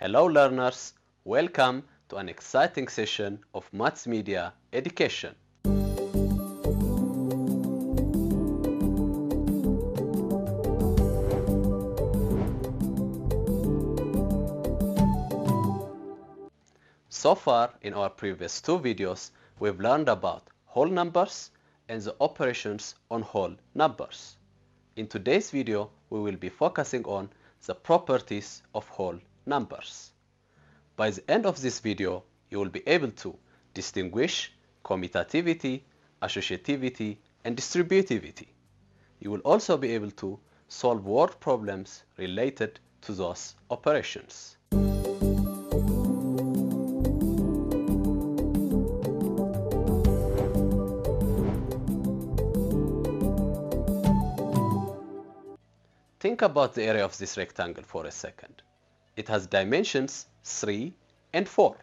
Hello learners, welcome to an exciting session of Maths Media Education. So far in our previous two videos, we've learned about whole numbers and the operations on whole numbers. In today's video, we will be focusing on the properties of whole numbers. By the end of this video, you will be able to distinguish commutativity, associativity, and distributivity. You will also be able to solve word problems related to those operations. Think about the area of this rectangle for a second. It has dimensions 3 and 4.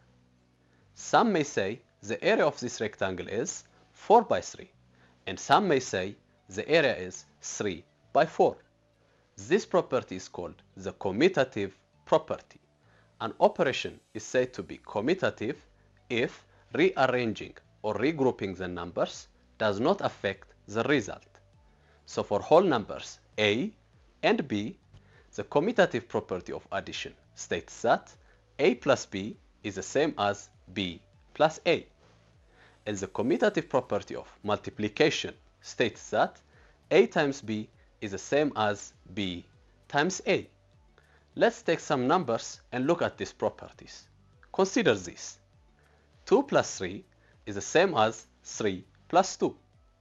Some may say the area of this rectangle is 4 by 3, and some may say the area is 3 by 4. This property is called the commutative property. An operation is said to be commutative if rearranging or regrouping the numbers does not affect the result. So for whole numbers a and b, the commutative property of addition states that a plus b is the same as b plus a. And the commutative property of multiplication states that a times b is the same as b times a. Let's take some numbers and look at these properties. Consider this. 2 plus 3 is the same as 3 plus 2.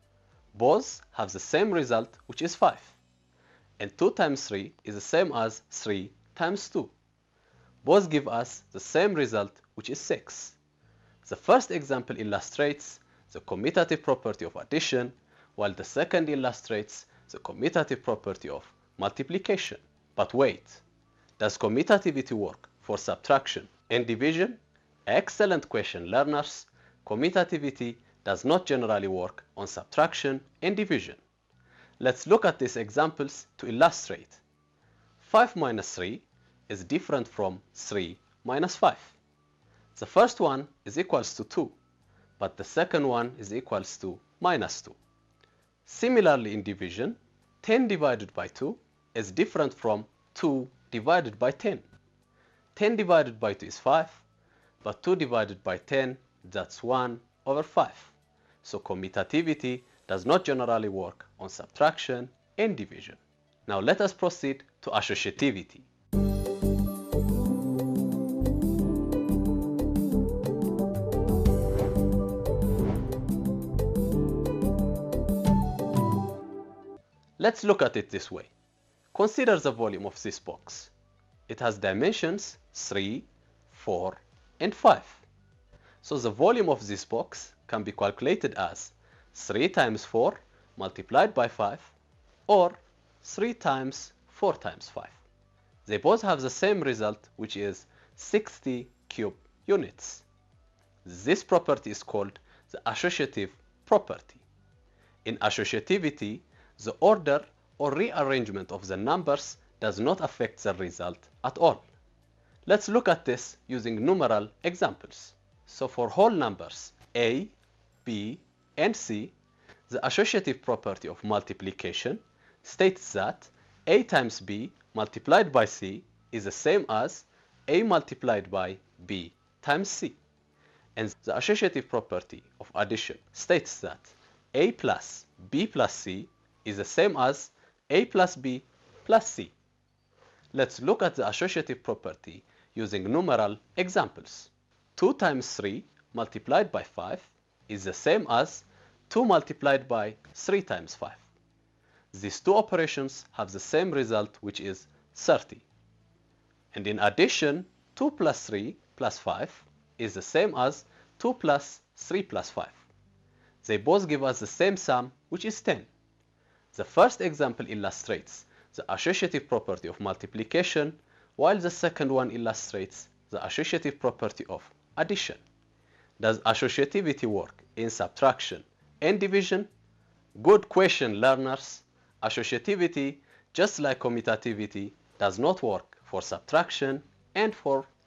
Both have the same result, which is 5. And 2 times 3 is the same as 3 times 2. Both give us the same result, which is 6. The first example illustrates the commutative property of addition, while the second illustrates the commutative property of multiplication. But wait, does commutativity work for subtraction and division? Excellent question, learners. Commutativity does not generally work on subtraction and division. Let's look at these examples to illustrate. 5 minus 3 is different from 3 minus 5. The first one is equals to 2, but the second one is equals to minus 2. Similarly in division, 10 divided by 2 is different from 2 divided by 10. 10 divided by 2 is 5, but 2 divided by 10, that's 1 over 5. So commutativity does not generally work on subtraction and division. Now let us proceed to associativity. Let's look at it this way. Consider the volume of this box. It has dimensions 3, 4, and 5. So the volume of this box can be calculated as 3 times 4 multiplied by 5, or 3 times 4 times 5. They both have the same result, which is 60 cube units. This property is called the associative property. In associativity, the order or rearrangement of the numbers does not affect the result at all. Let's look at this using numeral examples. So for whole numbers a, b, and c, the associative property of multiplication states that a times b multiplied by c is the same as a multiplied by b times c. And the associative property of addition states that a plus b plus c is the same as a plus b plus c. Let's look at the associative property using numeral examples. 2 times 3 multiplied by 5 is the same as 2 multiplied by 3 times 5. These two operations have the same result, which is 30. And in addition, 2 plus 3 plus 5 is the same as 2 plus 3 plus 5. They both give us the same sum, which is 10. The first example illustrates the associative property of multiplication, while the second one illustrates the associative property of addition. Does associativity work in subtraction and division? Good question, learners. Associativity, just like commutativity, does not work for subtraction and for